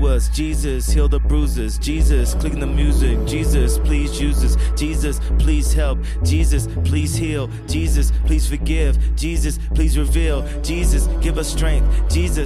us. Jesus, heal the bruises. Jesus, clicking the music. Jesus, please use us. Jesus, please help. Jesus, please heal. Jesus, please forgive. Jesus, please reveal. Jesus, give us strength. Jesus,